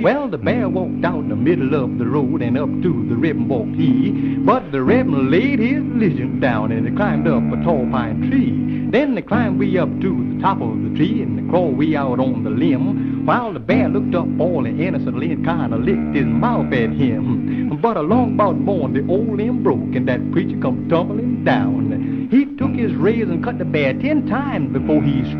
Well, the bear walked out in the middle of the road and up to the ribbon walked he. But the ribbon laid his religion down and he climbed up a tall pine tree. Then they climbed way up to the top of the tree and they crawled way out on the limb. While the bear looked up all innocently and kind of licked his mouth at him. But along about morn the old limb broke and that preacher come tumbling down. He took his razor and cut the bear 10 times before he